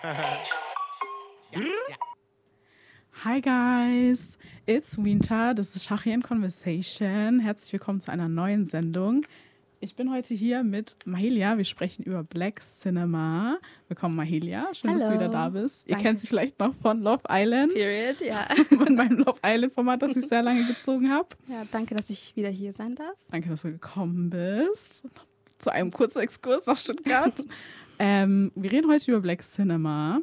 Hi guys, it's Winter, das ist Shachi in Conversation. Herzlich willkommen zu einer neuen Sendung. Ich bin heute hier mit Mahalia, wir sprechen über Black Cinema. Willkommen Mahalia, schön, dass du wieder da bist. Ihr kennt sie vielleicht noch von Love Island. Period, ja. Von meinem Love Island Format, das ich sehr lange gezogen habe. Ja, danke, dass ich wieder hier sein darf. Danke, dass du gekommen bist. Zu einem kurzen Exkurs nach Stuttgart. Wir reden heute über Black Cinema.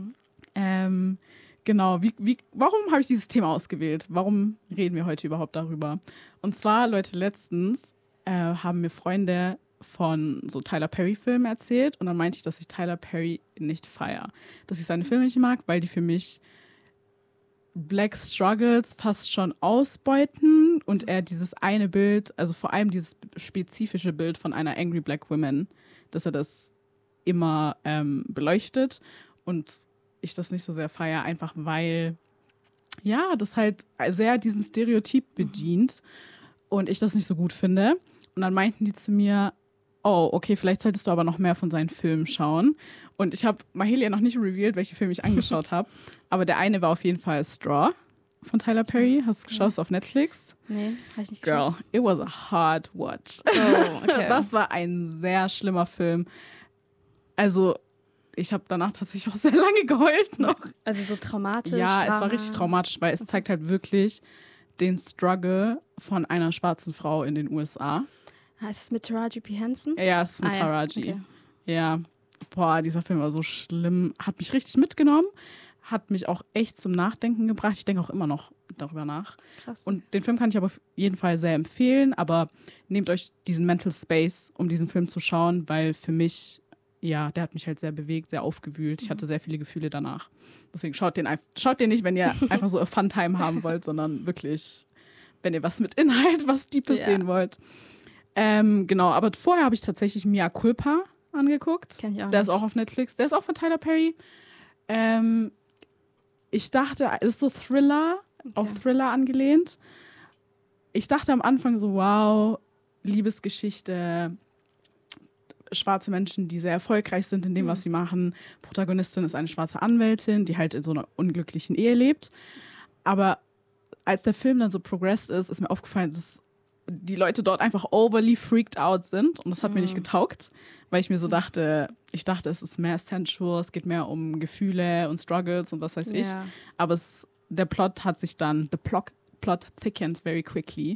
Genau, warum habe ich dieses Thema ausgewählt? Warum reden wir heute überhaupt darüber? Und zwar, Leute, letztens haben mir Freunde von so Tyler Perry-Filmen erzählt und dann meinte ich, dass ich Tyler Perry nicht feiere. Dass ich seine Filme nicht mag, weil die für mich Black Struggles fast schon ausbeuten und er dieses eine Bild, also vor allem dieses spezifische Bild von einer Angry Black Woman, dass er das immer beleuchtet und ich das nicht so sehr feiere, einfach weil, ja, das halt sehr diesen Stereotyp bedient und ich das nicht so gut finde. Und dann meinten die zu mir, oh, okay, vielleicht solltest du aber noch mehr von seinen Filmen schauen. Und ich habe Mahalia noch nicht revealed, welche Filme ich angeschaut habe, aber der eine war auf jeden Fall Straw von Tyler Perry. Hast du geschaut? Ist auf Netflix? Nee, habe ich nicht geschaut. Girl, it was a hard watch. Oh, okay. Das war ein sehr schlimmer Film. Also, ich habe danach tatsächlich auch sehr lange geheult noch. Also so traumatisch? Ja, Drama. Es war richtig traumatisch, weil es zeigt halt wirklich den Struggle von einer schwarzen Frau in den USA. Ist es mit Taraji P. Henson? Ja, es ist mit Taraji. Okay. Ja, boah, dieser Film war so schlimm. Hat mich richtig mitgenommen, hat mich auch echt zum Nachdenken gebracht. Ich denke auch immer noch darüber nach. Krass. Und den Film kann ich aber auf jeden Fall sehr empfehlen, aber nehmt euch diesen Mental Space, um diesen Film zu schauen, weil für mich, ja, der hat mich halt sehr bewegt, sehr aufgewühlt. Ich hatte sehr viele Gefühle danach. Deswegen schaut den nicht, wenn ihr einfach so eine Fun-Time haben wollt, sondern wirklich, wenn ihr was mit Inhalt, was Deepes sehen wollt. Genau, aber vorher habe ich tatsächlich Mea Culpa angeguckt. Kenn ich auch Der nicht. ist auch auf Netflix. Der ist auch von Tyler Perry. Ich dachte, es ist so Thriller, auf Thriller angelehnt. Ich dachte am Anfang so, wow, Liebesgeschichte, schwarze Menschen, die sehr erfolgreich sind in dem, was sie machen. Protagonistin ist eine schwarze Anwältin, die halt in so einer unglücklichen Ehe lebt. Aber als der Film dann so progressed ist mir aufgefallen, dass die Leute dort einfach overly freaked out sind. Und das hat mir nicht getaugt, weil ich mir so dachte, es ist mehr sensual, es geht mehr um Gefühle und Struggles und was weiß ich. Aber der Plot hat sich dann, the plot thickened very quickly.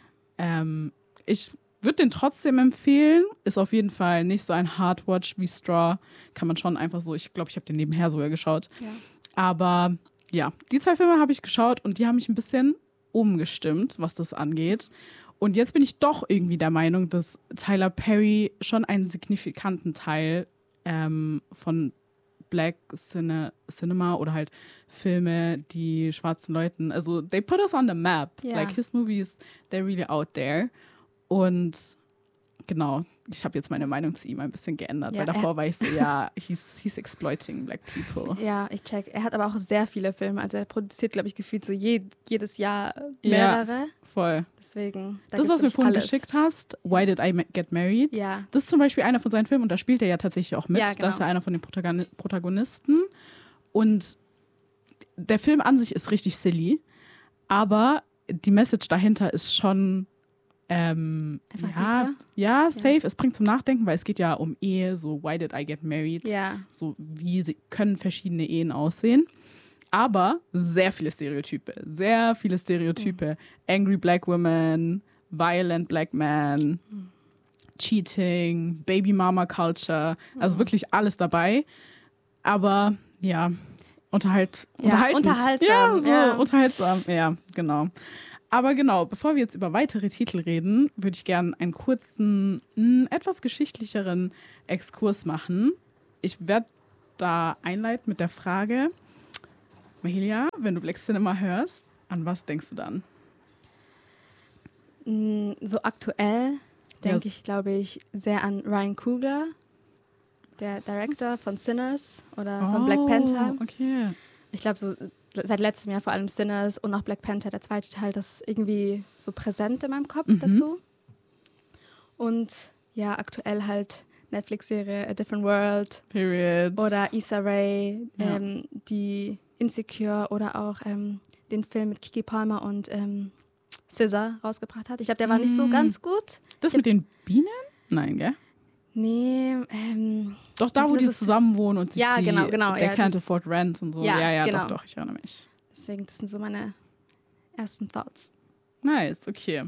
Ich würde den trotzdem empfehlen. Ist auf jeden Fall nicht so ein Hardwatch wie Straw. Kann man schon einfach so, ich glaube, ich habe den nebenher sogar geschaut. Ja. Aber ja, die 2 Filme habe ich geschaut und die haben mich ein bisschen umgestimmt, was das angeht. Und jetzt bin ich doch irgendwie der Meinung, dass Tyler Perry schon einen signifikanten Teil von Black Cinema oder halt Filme, die schwarzen Leuten, also they put us on the map. Yeah. Like his movies, they're really out there. Und genau, ich habe jetzt meine Meinung zu ihm ein bisschen geändert, weil davor war ich so, ja, he's exploiting black people. Ja, ich check. Er hat aber auch sehr viele Filme. Also er produziert, glaube ich, gefühlt so jedes Jahr mehrere. Ja, voll. Deswegen, das, was du mir vorhin geschickt hast, Why Did I Get Married? Ja. Das ist zum Beispiel einer von seinen Filmen und da spielt er ja tatsächlich auch mit. Ja, genau. Das ist ja einer von den Protagonisten. Und der Film an sich ist richtig silly, aber die Message dahinter ist schon safe. Es bringt zum Nachdenken, weil es geht ja um Ehe, so Why Did I Get Married? Ja. So wie können verschiedene Ehen aussehen. Aber sehr viele Stereotype. Angry Black Women, Violent Black Men, Cheating, Baby Mama Culture. Also wirklich alles dabei. Aber ja, unterhaltsam. Ja, unterhaltsam. Ja, genau. Aber genau, bevor wir jetzt über weitere Titel reden, würde ich gerne einen kurzen, etwas geschichtlicheren Exkurs machen. Ich werde da einleiten mit der Frage, Mahalia, wenn du Black Cinema hörst, an was denkst du dann? So aktuell denke ich, glaube ich, sehr an Ryan Coogler, der Director von Sinners oder von Black Panther. Okay. Ich glaube, so seit letztem Jahr vor allem Sinners und auch Black Panther, der zweite Teil, das ist irgendwie so präsent in meinem Kopf dazu. Und ja, aktuell halt Netflix-Serie A Different World. Periods. Oder Issa Rae, die Insecure oder auch den Film mit Keke Palmer und SZA rausgebracht hat. Ich glaube, der war nicht so ganz gut. Das mit den Bienen? Nein, gell? Nee. Doch, da, wo die zusammen wohnen und sich genau. Der Can't Afford Rent und so. Ja, genau. Doch, ich erinnere mich. Deswegen, das sind so meine ersten Thoughts. Nice, okay.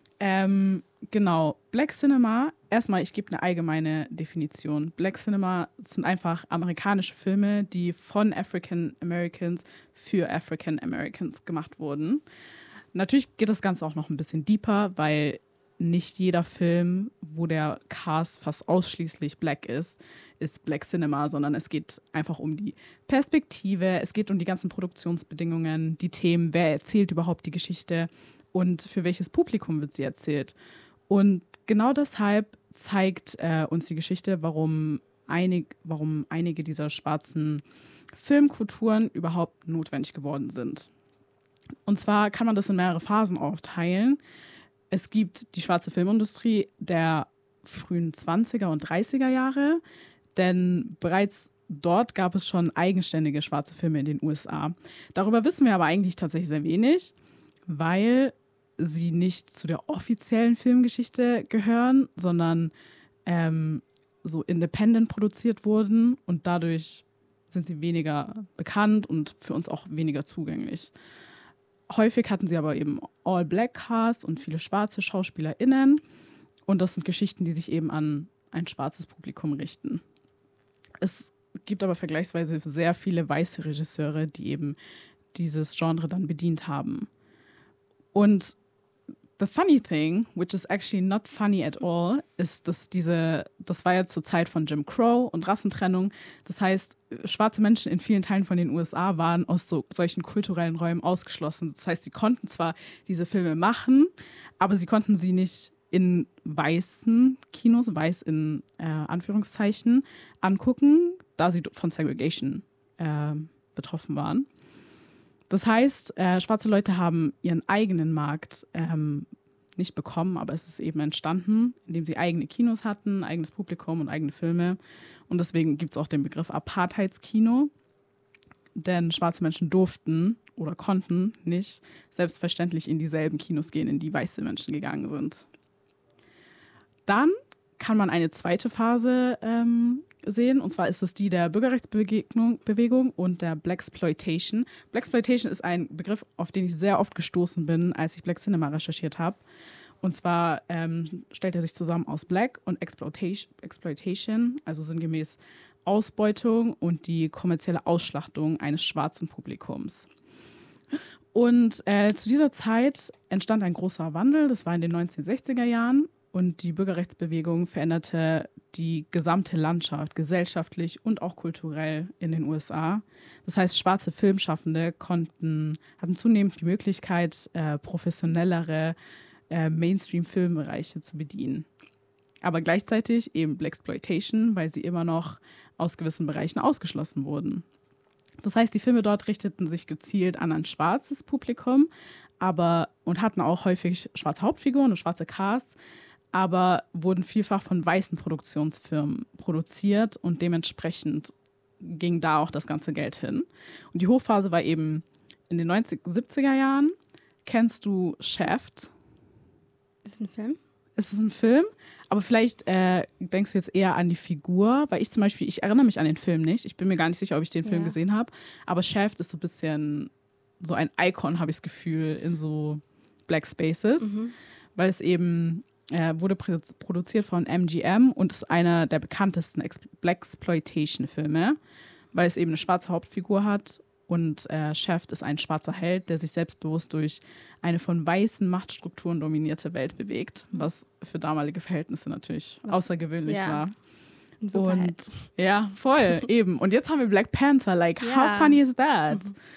Genau, Black Cinema, erstmal, ich gebe eine allgemeine Definition. Black Cinema sind einfach amerikanische Filme, die von African Americans für African Americans gemacht wurden. Natürlich geht das Ganze auch noch ein bisschen deeper, weil nicht jeder Film, wo der Cast fast ausschließlich black ist Black Cinema, sondern es geht einfach um die Perspektive, es geht um die ganzen Produktionsbedingungen, die Themen, wer erzählt überhaupt die Geschichte und für welches Publikum wird sie erzählt. Und genau deshalb zeigt uns die Geschichte, warum einige dieser schwarzen Filmkulturen überhaupt notwendig geworden sind. Und zwar kann man das in mehrere Phasen aufteilen. Es gibt die schwarze Filmindustrie der frühen 20er und 30er Jahre, denn bereits dort gab es schon eigenständige schwarze Filme in den USA. Darüber wissen wir aber eigentlich tatsächlich sehr wenig, weil sie nicht zu der offiziellen Filmgeschichte gehören, sondern so independent produziert wurden und dadurch sind sie weniger bekannt und für uns auch weniger zugänglich. Häufig hatten sie aber eben All-Black-Cast und viele schwarze SchauspielerInnen. Und das sind Geschichten, die sich eben an ein schwarzes Publikum richten. Es gibt aber vergleichsweise sehr viele weiße Regisseure, die eben dieses Genre dann bedient haben. Und the funny thing, which is actually not funny at all, ist, dass das war ja zur Zeit von Jim Crow und Rassentrennung. Das heißt, schwarze Menschen in vielen Teilen von den USA waren aus solchen kulturellen Räumen ausgeschlossen. Das heißt, sie konnten zwar diese Filme machen, aber sie konnten sie nicht in weißen Kinos, weiß in Anführungszeichen, angucken, da sie von Segregation betroffen waren. Das heißt, schwarze Leute haben ihren eigenen Markt nicht bekommen, aber es ist eben entstanden, indem sie eigene Kinos hatten, eigenes Publikum und eigene Filme. Und deswegen gibt es auch den Begriff Apartheidskino, denn schwarze Menschen durften oder konnten nicht selbstverständlich in dieselben Kinos gehen, in die weiße Menschen gegangen sind. Dann kann man eine zweite Phase sehen, und zwar ist es die der Bürgerrechtsbewegung und der Blaxploitation. Blaxploitation ist ein Begriff, auf den ich sehr oft gestoßen bin, als ich Black Cinema recherchiert habe. Und zwar stellt er sich zusammen aus Black und Exploitation, also sinngemäß Ausbeutung und die kommerzielle Ausschlachtung eines schwarzen Publikums. Und zu dieser Zeit entstand ein großer Wandel, das war in den 1960er Jahren. Und die Bürgerrechtsbewegung veränderte die gesamte Landschaft, gesellschaftlich und auch kulturell in den USA. Das heißt, schwarze Filmschaffende hatten zunehmend die Möglichkeit, professionellere Mainstream-Filmbereiche zu bedienen. Aber gleichzeitig eben Blaxploitation, weil sie immer noch aus gewissen Bereichen ausgeschlossen wurden. Das heißt, die Filme dort richteten sich gezielt an ein schwarzes Publikum, und hatten auch häufig schwarze Hauptfiguren und schwarze Casts, aber wurden vielfach von weißen Produktionsfirmen produziert und dementsprechend ging da auch das ganze Geld hin. Und die Hochphase war eben in den 70er Jahren. Kennst du Shaft? Ist es ein Film? Es ist ein Film, aber vielleicht denkst du jetzt eher an die Figur, weil ich erinnere mich an den Film nicht. Ich bin mir gar nicht sicher, ob ich den Film gesehen habe, aber Shaft ist so ein bisschen so ein Icon, habe ich das Gefühl, in so Black Spaces, weil es eben wurde produziert von MGM und ist einer der bekanntesten Blaxploitation-Filme, weil es eben eine schwarze Hauptfigur hat und Shaft ist ein schwarzer Held, der sich selbstbewusst durch eine von weißen Machtstrukturen dominierte Welt bewegt, was für damalige Verhältnisse natürlich außergewöhnlich war. Ein Superheld. Ja, voll, eben. Und jetzt haben wir Black Panther, how funny is that?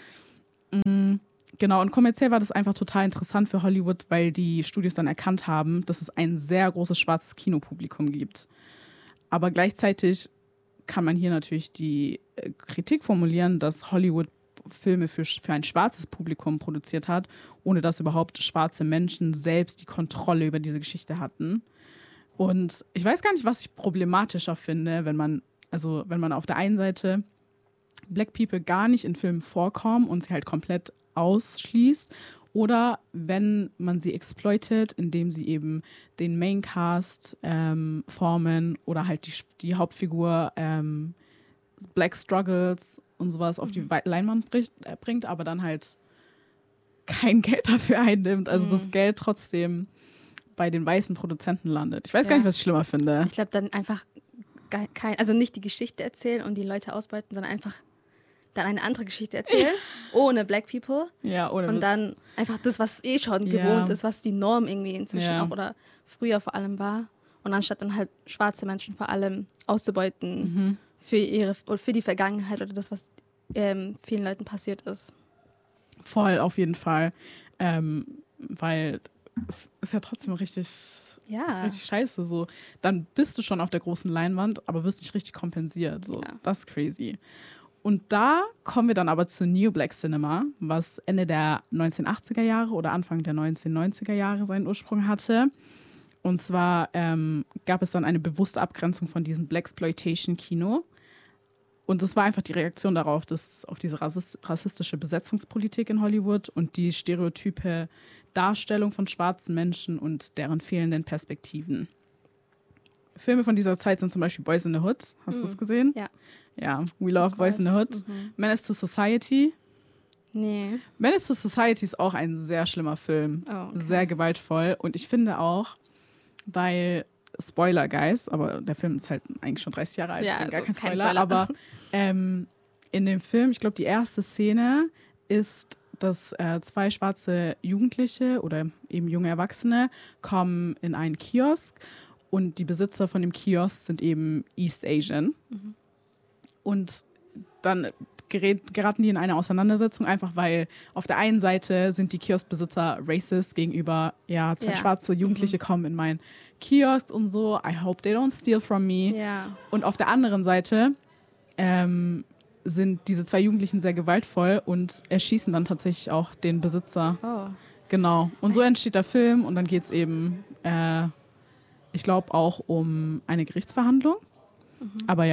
Genau, und kommerziell war das einfach total interessant für Hollywood, weil die Studios dann erkannt haben, dass es ein sehr großes schwarzes Kinopublikum gibt. Aber gleichzeitig kann man hier natürlich die Kritik formulieren, dass Hollywood Filme für ein schwarzes Publikum produziert hat, ohne dass überhaupt schwarze Menschen selbst die Kontrolle über diese Geschichte hatten. Und ich weiß gar nicht, was ich problematischer finde, wenn man auf der einen Seite Black People gar nicht in Filmen vorkommen und sie halt komplett ausschließt, oder wenn man sie exploitet, indem sie eben den Maincast formen oder halt die Hauptfigur Black Struggles und sowas auf die Leinwand bringt, aber dann halt kein Geld dafür einnimmt. Also das Geld trotzdem bei den weißen Produzenten landet. Ich weiß gar nicht, was ich schlimmer finde. Ich glaube, dann einfach also nicht die Geschichte erzählen und die Leute ausbeuten, sondern einfach dann eine andere Geschichte erzählen, ohne Black People. Ja, ohne und Witz. Dann einfach das, was schon gewohnt ist, was die Norm irgendwie inzwischen auch oder früher vor allem war. Und anstatt dann halt schwarze Menschen vor allem auszubeuten für die Vergangenheit oder das, was vielen Leuten passiert ist. Voll, auf jeden Fall. Weil es ist ja trotzdem richtig scheiße. So. Dann bist du schon auf der großen Leinwand, aber wirst nicht richtig kompensiert. So. Ja. Das ist crazy. Und da kommen wir dann aber zu New Black Cinema, was Ende der 1980er Jahre oder Anfang der 1990er Jahre seinen Ursprung hatte. Und zwar gab es dann eine bewusste Abgrenzung von diesem Blaxploitation-Kino. Und das war einfach die Reaktion darauf, auf diese rassistische Besetzungspolitik in Hollywood und die stereotype Darstellung von schwarzen Menschen und deren fehlenden Perspektiven. Filme von dieser Zeit sind zum Beispiel Boys in the Hood. Hast du es gesehen? Ja. Ja, We Love Boys in the Hood. Menace to Society. Nee. Menace to Society ist auch ein sehr schlimmer Film. Oh, okay. Sehr gewaltvoll. Und ich finde auch, weil, Spoiler, Guys, aber der Film ist halt eigentlich schon 30 Jahre alt, gar kein Spoiler. Aber in dem Film, ich glaube, die erste Szene ist, dass 2 schwarze Jugendliche oder eben junge Erwachsene kommen in einen Kiosk und die Besitzer von dem Kiosk sind eben East Asian. Und dann geraten die in eine Auseinandersetzung, einfach weil auf der einen Seite sind die Kioskbesitzer racist gegenüber, 2 schwarze Jugendliche kommen in meinen Kiosk und so, I hope they don't steal from me. Ja. Und auf der anderen Seite sind diese 2 Jugendlichen sehr gewaltvoll und erschießen dann tatsächlich auch den Besitzer. Oh. Genau. Und so entsteht der Film und dann geht es eben, ich glaube, auch um eine Gerichtsverhandlung. Aber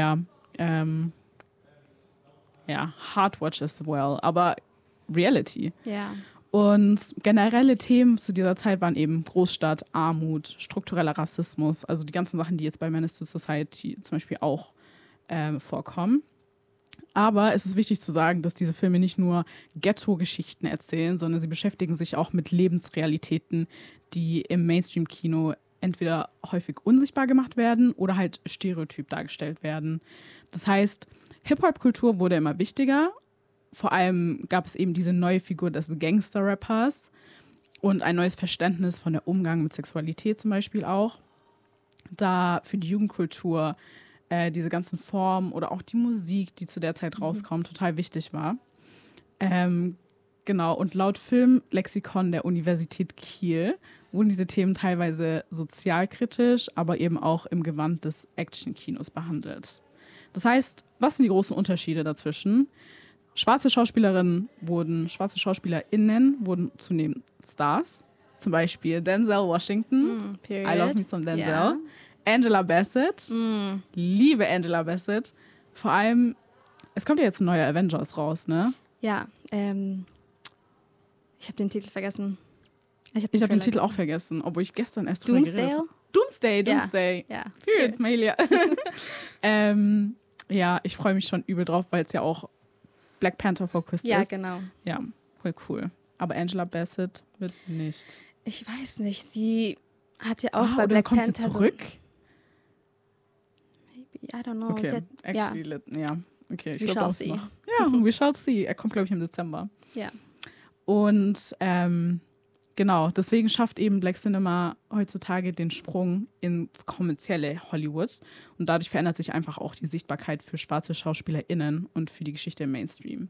Hard Watch as well, aber Reality. Ja. Und generelle Themen zu dieser Zeit waren eben Großstadt, Armut, struktureller Rassismus, also die ganzen Sachen, die jetzt bei Menace to Society zum Beispiel auch vorkommen. Aber es ist wichtig zu sagen, dass diese Filme nicht nur Ghetto-Geschichten erzählen, sondern sie beschäftigen sich auch mit Lebensrealitäten, die im Mainstream-Kino entweder häufig unsichtbar gemacht werden oder halt stereotyp dargestellt werden. Das heißt, Hip-Hop-Kultur wurde immer wichtiger. Vor allem gab es eben diese neue Figur des Gangster-Rappers und ein neues Verständnis von der Umgang mit Sexualität zum Beispiel auch. Da für die Jugendkultur diese ganzen Formen oder auch die Musik, die zu der Zeit rauskommt, total wichtig war. Genau, und laut Filmlexikon der Universität Kiel wurden diese Themen teilweise sozialkritisch, aber eben auch im Gewand des Action-Kinos behandelt. Das heißt, was sind die großen Unterschiede dazwischen? Schwarze SchauspielerInnen wurden zunehmend Stars. Zum Beispiel Denzel Washington. I love me some Denzel. Yeah. Angela Bassett. Liebe Angela Bassett. Vor allem, es kommt ja jetzt ein neuer Avengers raus, ne? Ja, ich habe den Titel vergessen. Ich habe den Titel auch vergessen, obwohl ich gestern erst drüber geredet habe. Doomsday. Ja. Good, Melia. Ja, ich freue mich schon übel drauf, weil es ja auch Black Panther fokussiert ist. Ja, genau. Ja, voll cool. Aber Angela Bassett wird nicht. Ich weiß nicht, sie hat ja auch bei Black kommt Panther sie zurück? Maybe, I don't know. Okay, okay, ich We glaube auch shall see. noch. Ja, we shall see. Er kommt, glaube ich, im Dezember. Ja. Und genau, deswegen schafft eben Black Cinema heutzutage den Sprung ins kommerzielle Hollywood. Und dadurch verändert sich einfach auch die Sichtbarkeit für schwarze SchauspielerInnen und für die Geschichte im Mainstream.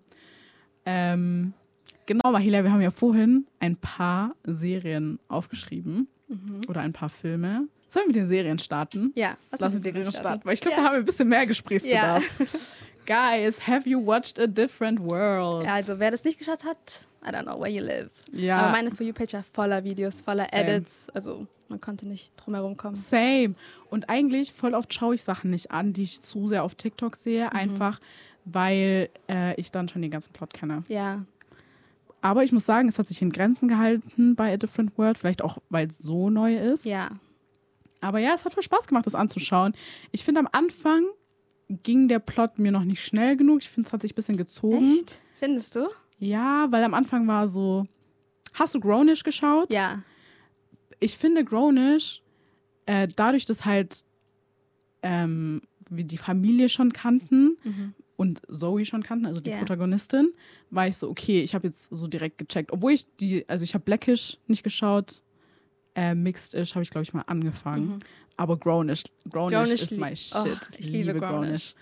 Genau, Mahilia, wir haben ja vorhin ein paar Serien aufgeschrieben oder ein paar Filme. Sollen wir mit den Serien starten? Ja, lass mit den Serien starten. Weil ich glaube, da haben wir ein bisschen mehr Gesprächsbedarf. Ja. Guys, have you watched A Different World? Ja, also wer das nicht geschaut hat, I don't know where you live. Ja. Aber meine For You-Page war voller Videos, voller Edits. Also Man konnte nicht drum herum kommen. Same. Und eigentlich voll oft schaue ich Sachen nicht an, die ich zu sehr auf TikTok sehe, einfach weil ich dann schon den ganzen Plot kenne. Ja. Aber ich muss sagen, es hat sich in Grenzen gehalten bei A Different World, vielleicht auch, weil es so neu ist. Ja. Aber ja, es hat voll Spaß gemacht, das anzuschauen. Ich finde, am Anfang ging der Plot mir noch nicht schnell genug. Ich finde, es hat sich ein bisschen gezogen. Echt? Findest du? Ja, weil am Anfang war so... Hast du Grownish geschaut? Ja. Ich finde Grownish, dadurch, dass halt wir die Familie schon kannten und Zoe schon kannten, also die Protagonistin, war ich so, okay, ich habe jetzt so direkt gecheckt. Obwohl ich ich habe Blackish nicht geschaut, Mixed-ish habe ich, glaube ich, mal angefangen. Aber Grownish ist my shit. Oh, ich liebe Grownish.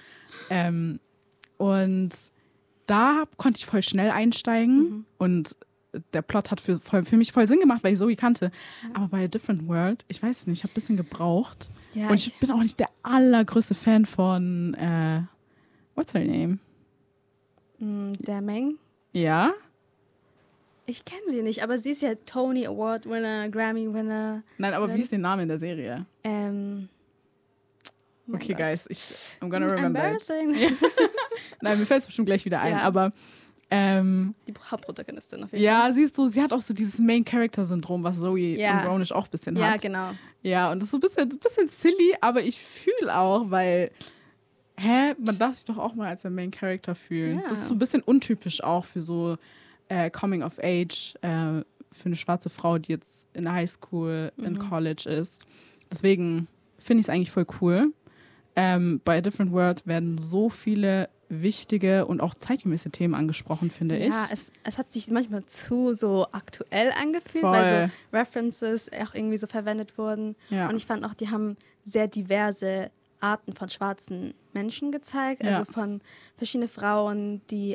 Und da konnte ich voll schnell einsteigen und der Plot hat für mich voll Sinn gemacht, weil ich Zoe kannte. Aber bei A Different World, ich weiß nicht, ich habe ein bisschen gebraucht. Ja, und ich bin auch nicht der allergrößte Fan von, what's her name? Der Meng? Ja? Ich kenne sie nicht, aber sie ist ja Tony Award Winner, Grammy Winner. Nein, aber wie ist der Name in der Serie? Okay, guys, I'm gonna remember it. Nein, mir fällt es bestimmt gleich wieder ein, aber die Hauptprotagonistin auf jeden Fall. Ja, siehst du, sie hat auch so dieses Main-Character-Syndrom, was Zoe von Grownish auch ein bisschen hat. Ja, genau. Ja, und das ist so ein bisschen silly, aber ich fühle auch, weil, man darf sich doch auch mal als ein Main-Character fühlen. Ja. Das ist so ein bisschen untypisch auch für so Coming of Age, für eine schwarze Frau, die jetzt in der Highschool, in College ist. Deswegen finde ich es eigentlich voll cool. Bei A Different World werden so viele wichtige und auch zeitgemäße Themen angesprochen, finde ich. Ja, es hat sich manchmal zu so aktuell angefühlt, weil so References auch irgendwie so verwendet wurden. Ja. Und ich fand auch, die haben sehr diverse Arten von schwarzen Menschen gezeigt. Also von verschiedenen Frauen, die,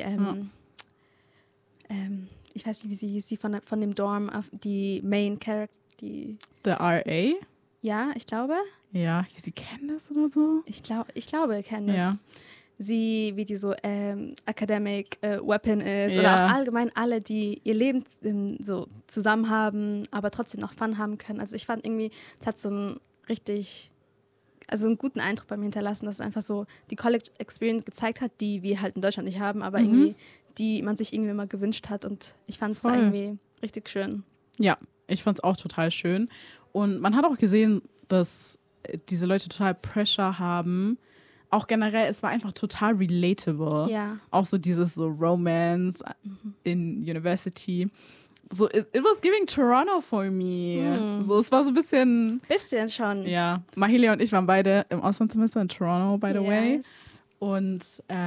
ich weiß nicht, wie sie hieß, die von dem Dorm, die Main Character, die... The R.A.? Ja, ich glaube. Ja, sie kennen das oder so? Ich glaube, kennen das. Ja. Sie, wie die so Academic Weapon ist oder auch allgemein alle, die ihr Leben so zusammen haben, aber trotzdem noch Fun haben können. Also ich fand irgendwie, es hat so einen guten Eindruck bei mir hinterlassen, dass es einfach so die College Experience gezeigt hat, die wir halt in Deutschland nicht haben, aber irgendwie, die man sich irgendwie immer gewünscht hat, und ich fand es irgendwie richtig schön. Ja, ich fand es auch total schön, und man hat auch gesehen, dass diese Leute total Pressure haben. Auch generell, es war einfach total relatable. Ja. Auch so dieses so Romance in University. So, it was giving Toronto for me. So, es war so ein bisschen... Bisschen schon. Ja. Mahalia und ich waren beide im Auslandssemester in Toronto, by the way. Und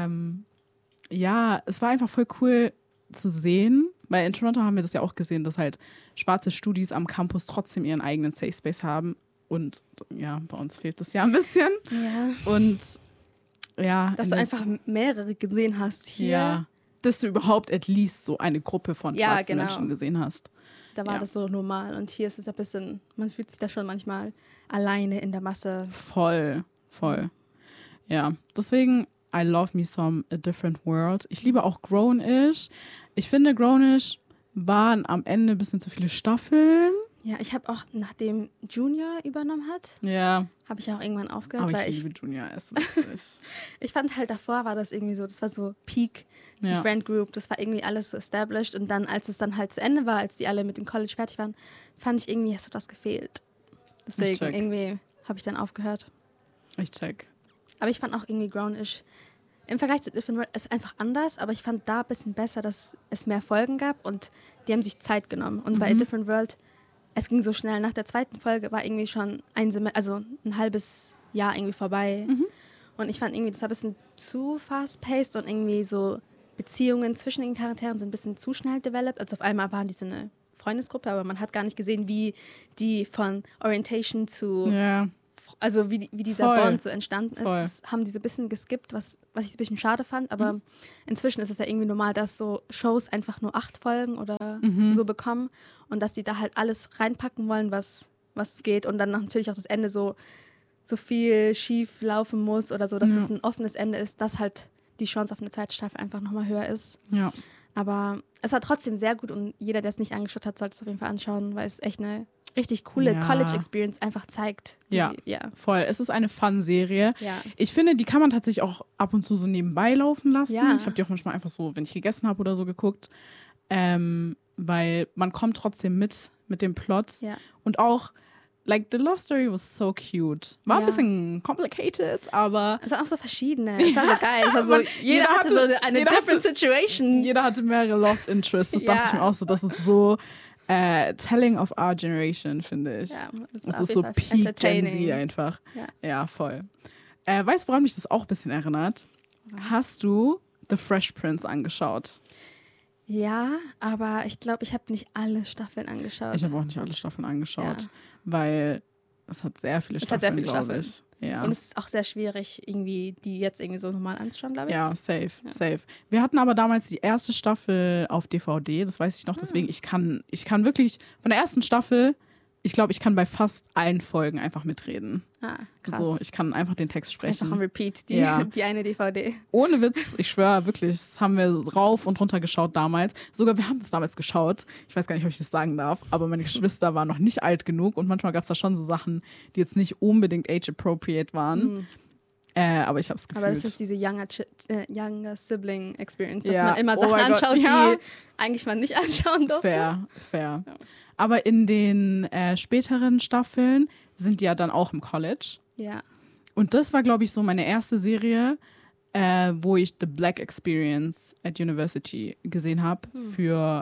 es war einfach voll cool zu sehen, weil in Toronto haben wir das ja auch gesehen, dass halt schwarze Studis am Campus trotzdem ihren eigenen Safe Space haben. Und ja, bei uns fehlt das ja ein bisschen. Ja. Und ja. Dass du einfach mehrere gesehen hast hier. Ja. Dass du überhaupt at least so eine Gruppe von schwarzen Menschen gesehen hast. Da war das so normal. Und hier ist es ein bisschen, man fühlt sich da schon manchmal alleine in der Masse. Voll. Ja, deswegen, I love me some A Different World. Ich liebe auch Grownish. Ich finde, Grownish waren am Ende ein bisschen zu viele Staffeln. Ja, ich habe auch, nachdem Junior übernommen hat, habe ich auch irgendwann aufgehört. Aber ich liebe Junior, er ist witzig. Ich fand halt, davor war das irgendwie so, das war so Peak, die Friend Group, das war irgendwie alles so established, und dann, als es dann halt zu Ende war, als die alle mit dem College fertig waren, fand ich irgendwie, es hat was gefehlt. Deswegen irgendwie habe ich dann aufgehört. Ich check. Aber ich fand auch irgendwie Grownish im Vergleich zu Different World ist einfach anders, aber ich fand da ein bisschen besser, dass es mehr Folgen gab und die haben sich Zeit genommen. Und bei A Different World, es ging so schnell. Nach der zweiten Folge war irgendwie schon ein halbes Jahr irgendwie vorbei. Und ich fand irgendwie, das war ein bisschen zu fast-paced, und irgendwie so Beziehungen zwischen den Charakteren sind ein bisschen zu schnell developed. Also auf einmal waren die so eine Freundesgruppe, aber man hat gar nicht gesehen, wie die von Orientation zu, also wie dieser Bond so entstanden ist. Das haben die so ein bisschen geskippt, was ich ein bisschen schade fand. Aber inzwischen ist es ja irgendwie normal, dass so Shows einfach nur 8 Folgen oder so bekommen, und dass die da halt alles reinpacken wollen, was geht, und dann natürlich auch das Ende so viel schief laufen muss oder so, dass es ein offenes Ende ist, dass halt die Chance auf eine zweite Staffel einfach nochmal höher ist. Ja. Aber es war trotzdem sehr gut, und jeder, der es nicht angeschaut hat, sollte es auf jeden Fall anschauen, weil es echt eine richtig coole College-Experience einfach zeigt. Ja, voll. Es ist eine Fun-Serie. Ja. Ich finde, die kann man tatsächlich auch ab und zu so nebenbei laufen lassen. Ja. Ich habe die auch manchmal einfach so, wenn ich gegessen habe oder so, geguckt. Weil man kommt trotzdem mit dem Plot. Ja. Und auch, like, the love story was so cute. War ein bisschen complicated, aber... Es war auch so verschiedene. Es war so geil. Es war so, jeder hatte so eine different situation. Jeder hatte mehrere Love Interests. Das dachte ich mir auch so, das ist so telling of our generation, finde ich. Ja, das ist so Peak Gen Z einfach. Ja, voll. Weißt du, woran mich das auch ein bisschen erinnert? Hast du The Fresh Prince angeschaut? Ja, aber ich glaube, ich habe nicht alle Staffeln angeschaut. Ich habe auch nicht alle Staffeln angeschaut, weil es hat sehr viele Staffeln, glaube ich. Ja. Und es ist auch sehr schwierig, irgendwie die jetzt irgendwie so normal anzuschauen, glaube ich. Ja, safe. Wir hatten aber damals die erste Staffel auf DVD, das weiß ich noch, deswegen ich kann wirklich von der ersten Staffel, ich glaube, ich kann bei fast allen Folgen einfach mitreden. Krass. So, ich kann einfach den Text sprechen. Einfach am Repeat, die eine DVD. Ohne Witz, ich schwöre wirklich, das haben wir rauf und runter geschaut damals. Sogar wir haben das damals geschaut. Ich weiß gar nicht, ob ich das sagen darf, aber meine Geschwister waren noch nicht alt genug und manchmal gab es da schon so Sachen, die jetzt nicht unbedingt age-appropriate waren. Aber ich habe es gefühlt. Aber das ist diese younger Sibling Experience, dass man immer Sachen anschaut, die eigentlich man nicht anschauen durfte. Fair. Ja. Aber in den späteren Staffeln sind die ja dann auch im College. Ja. Und das war, glaube ich, so meine erste Serie, wo ich The Black Experience at University gesehen habe für,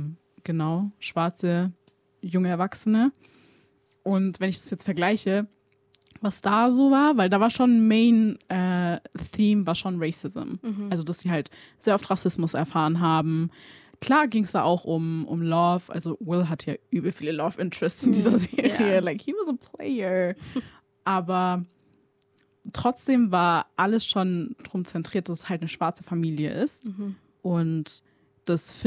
schwarze junge Erwachsene. Und wenn ich das jetzt vergleiche, was da so war, weil da war schon Main-Theme, war schon Racism. Also, dass sie halt sehr oft Rassismus erfahren haben. Klar ging es da auch um Love. Also Will hat ja übel viele Love Interests in dieser Serie. Yeah. Like, he was a player. Aber trotzdem war alles schon drum zentriert, dass es halt eine schwarze Familie ist. Und das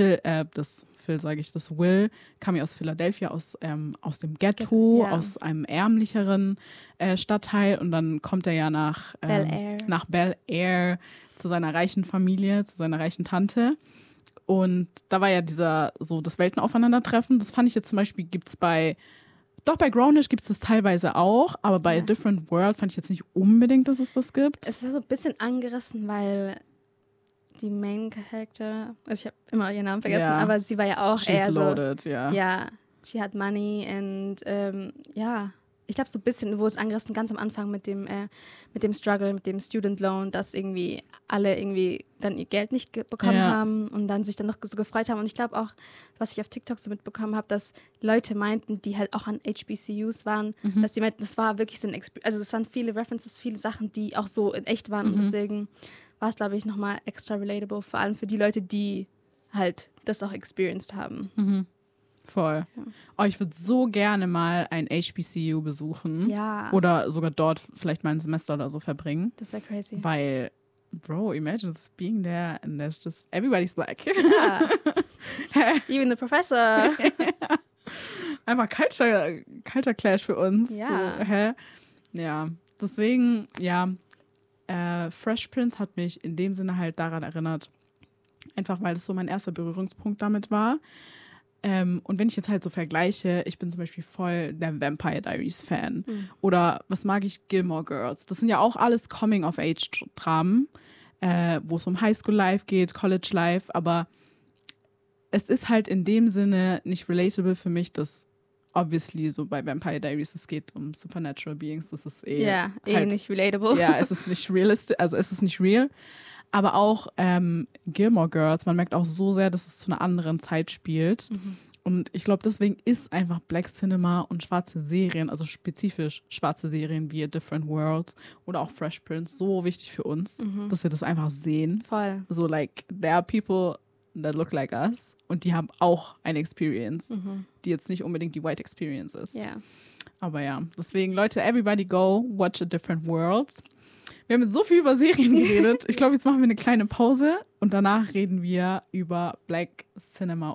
Will kam ja aus Philadelphia, aus dem Ghetto, aus einem ärmlicheren Stadtteil. Und dann kommt er ja nach Bel Air zu seiner reichen Familie, zu seiner reichen Tante. Und da war ja das Weltenaufeinandertreffen. Das fand ich jetzt zum Beispiel bei Grownish gibt es das teilweise auch, aber bei A Different World fand ich jetzt nicht unbedingt, dass es das gibt. Es ist so ein bisschen angerissen, weil die Main Character, also ich habe immer ihren Namen vergessen, aber sie war ja auch eher loaded, so. Ja, she had money and ich glaube so ein bisschen, wo es angerissen, ganz am Anfang mit dem Struggle, mit dem Student Loan, dass irgendwie alle irgendwie dann ihr Geld nicht bekommen haben und dann sich dann noch so gefreut haben. Und ich glaube auch, was ich auf TikTok so mitbekommen habe, dass Leute meinten, die halt auch an HBCUs waren, dass die meinten, das war wirklich so ein also es waren viele References, viele Sachen, die auch so in echt waren und deswegen war es, glaube ich, nochmal extra relatable, vor allem für die Leute, die halt das auch experienced haben. Voll. Ja. Oh, ich würde so gerne mal ein HBCU besuchen. Ja. Oder sogar dort vielleicht mal ein Semester oder so verbringen. Das wäre crazy. Weil, Bro, imagine just being there and there's just everybody's black. Ja. Even the professor. Einfach Culture Clash für uns. Ja. So, ja. Deswegen, Fresh Prince hat mich in dem Sinne halt daran erinnert. Einfach, weil es so mein erster Berührungspunkt damit war. Und wenn ich jetzt halt so vergleiche, ich bin zum Beispiel voll der Vampire Diaries Fan. Oder was mag ich? Gilmore Girls. Das sind ja auch alles Coming-of-Age-Dramen, wo es um Highschool-Life geht, College-Life. Aber es ist halt in dem Sinne nicht relatable für mich, dass obviously so bei Vampire Diaries es geht um Supernatural Beings. Das ist nicht relatable. Ja, es ist nicht realistisch, also es ist nicht real. Aber auch Gilmore Girls, man merkt auch so sehr, dass es zu einer anderen Zeit spielt. Und ich glaube, deswegen ist einfach Black Cinema und schwarze Serien, also spezifisch schwarze Serien wie A Different World oder auch Fresh Prince so wichtig für uns, dass wir das einfach sehen. Voll. So like, there are people that look like us und die haben auch eine Experience, die jetzt nicht unbedingt die White Experience ist. Yeah. Aber ja, deswegen Leute, everybody go watch A Different World. Wir haben jetzt so viel über Serien geredet. Ich glaube, jetzt machen wir eine kleine Pause und danach reden wir über Black Cinema,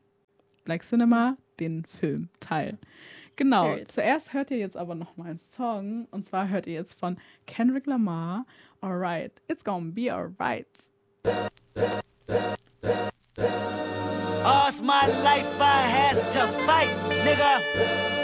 den Filmteil. Genau, zuerst hört ihr jetzt aber noch mal einen Song und zwar hört ihr jetzt von Kendrick Lamar, Alright, It's Gonna Be Alright. All's my life I has to fight, nigga.